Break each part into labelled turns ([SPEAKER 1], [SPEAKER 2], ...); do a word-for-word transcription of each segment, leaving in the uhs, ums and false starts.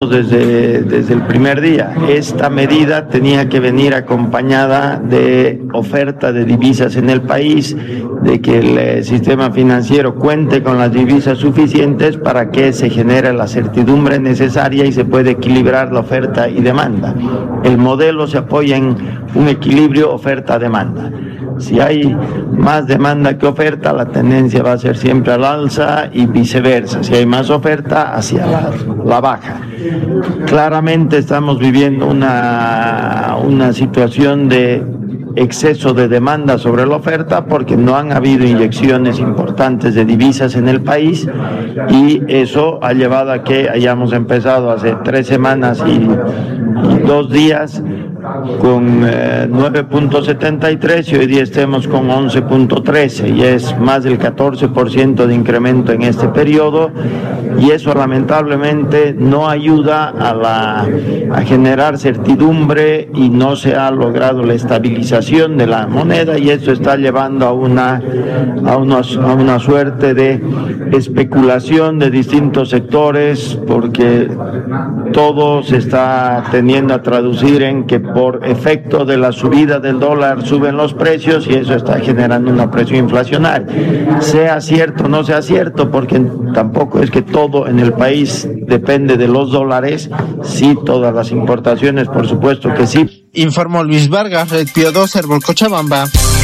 [SPEAKER 1] Desde, desde el primer día, esta medida tenía que venir acompañada de oferta de divisas en el país, de que el sistema financiero cuente con las divisas suficientes para que se genere la certidumbre necesaria y se pueda equilibrar la oferta y demanda. El modelo se apoya en un equilibrio oferta-demanda. Si hay más demanda que oferta, la tendencia va a ser siempre al alza y viceversa. Si hay más oferta, hacia la, la baja. Claramente estamos viviendo una, una situación de exceso de demanda sobre la oferta porque no han habido inyecciones importantes de divisas en el país y eso ha llevado a que hayamos empezado hace tres semanas y, y dos días con eh, nueve punto setenta y tres y hoy día estemos con once punto trece y es más del catorce por ciento de incremento en este periodo y eso lamentablemente no ayuda a, la, a generar certidumbre y no se ha logrado la estabilización de la moneda y eso está llevando a una, a una, a una suerte de especulación de distintos sectores porque todo se está tendiendo a traducir en que por efecto de la subida del dólar suben los precios y eso está generando una presión inflacionaria. Sea cierto o no sea cierto, porque tampoco es que todo en el país depende de los dólares, sí todas las importaciones, por supuesto que sí.
[SPEAKER 2] Informó Luis Vargas, Red Pío dos, Herbol Cochabamba.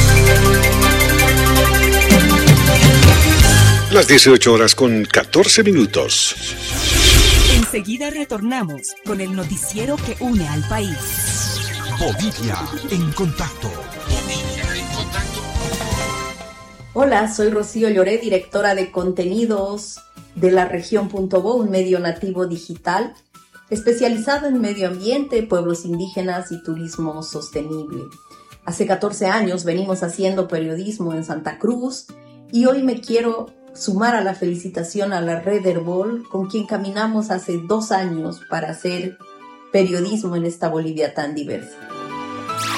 [SPEAKER 3] Las dieciocho horas con catorce minutos.
[SPEAKER 4] Enseguida retornamos con el noticiero que une al país.
[SPEAKER 5] Bolivia en contacto. Bolivia en contacto.
[SPEAKER 6] Hola, soy Rocío Lloré, directora de contenidos de la región.bo, un medio nativo digital especializado en medio ambiente, pueblos indígenas y turismo sostenible. Hace catorce años venimos haciendo periodismo en Santa Cruz y hoy me quiero sumar a la felicitación a la Red Herbol, con quien caminamos hace dos años para hacer periodismo en esta Bolivia tan diversa.